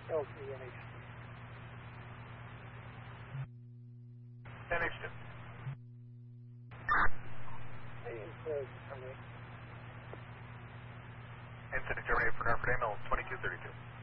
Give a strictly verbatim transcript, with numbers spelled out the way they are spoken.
L T N H two. N H two. Hey, uh, terminate. Incident terminated for Norfolk A M L twenty-two thirty-two.